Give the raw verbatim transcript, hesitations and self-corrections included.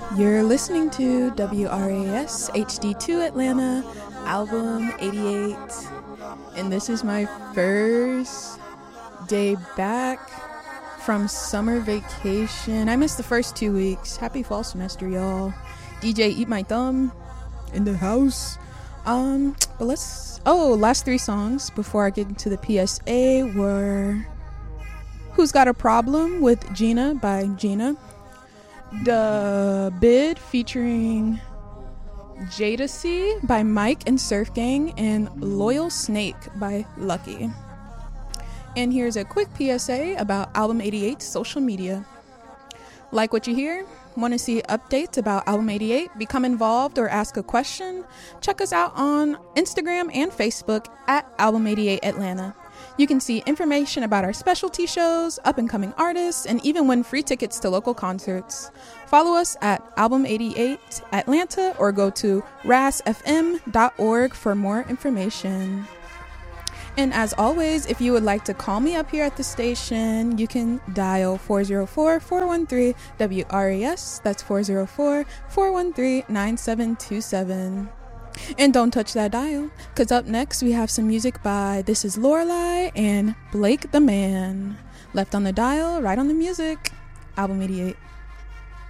You're listening to W R A S H D two Atlanta, album eighty-eight. And this is my first day back from summer vacation. I missed the first two weeks. Happy fall semester, y'all. D J Eat My Thumb in the house. Um, but let's... Oh, last three songs before I get into the P S A were Who's Got a Problem with Gina by Gina. The Bid featuring Jadacy by Mike and Surf Gang, and Loyal Snake by Lucky. And here's a quick P S A about Album eighty-eight's social media. Like what you hear? Want to see updates about Album eighty-eight? Become involved or ask a question? Check us out on Instagram and Facebook at Album eighty-eight Atlanta. You can see information about our specialty shows, up-and-coming artists, and even win free tickets to local concerts. Follow us at Album eighty-eight Atlanta or go to ras f m dot org for more information. And as always, if you would like to call me up here at the station, you can dial four oh four, four one three, W R A S. That's four oh four, four one three, nine seven two seven. And don't touch that dial, because up next we have some music by This Is Lorelei and Blake the Man. Left on the dial, right on the music. Album eighty-eight.